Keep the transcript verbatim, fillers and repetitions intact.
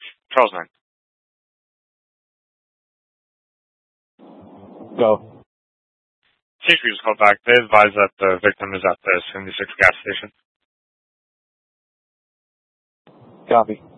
Charles nine. Go. C H P just called back. They advise that the victim is at the seventy-six gas station. Copy.